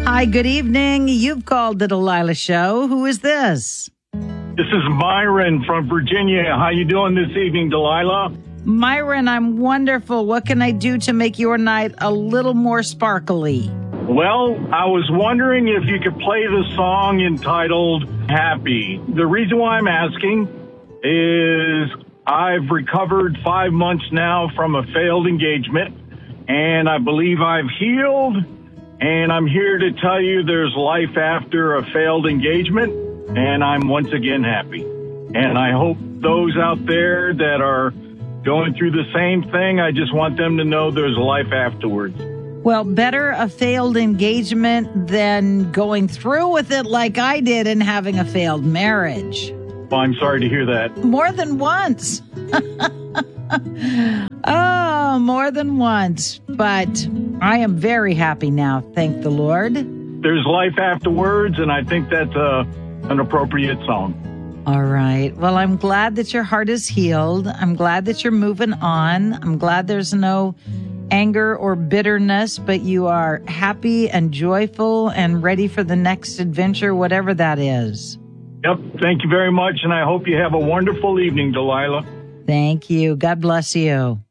Hi, good evening. You've called the Delilah Show. Who is this? This is Myron from Virginia. How you doing this evening, Delilah? Myron, I'm wonderful. What can I do to make your night a little more sparkly? Well, I was wondering if you could play the song entitled Happy. The reason why I'm asking is I've recovered 5 months now from a failed engagement, and I believe I've healed, and I'm here to tell you there's life after a failed engagement, and I'm once again happy. And I hope those out there that are going through the same thing, I just want them to know there's life afterwards. Well, better a failed engagement than going through with it like I did and having a failed marriage. Well, I'm sorry to hear that. More than once. Oh, more than once. But I am very happy now, thank the Lord. There's life afterwards, and I think that's an appropriate song. All right. Well, I'm glad that your heart is healed. I'm glad that you're moving on. I'm glad there's no anger or bitterness, but you are happy and joyful and ready for the next adventure, whatever that is. Yep. Thank you very much, and I hope you have a wonderful evening, Delilah. Thank you. God bless you.